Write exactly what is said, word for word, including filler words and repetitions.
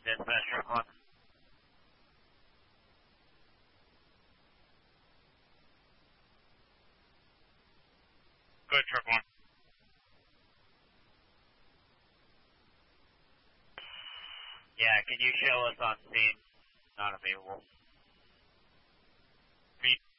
Dispatch truck one. Good, truck one. Yeah, can you show us on scene? Not available. Read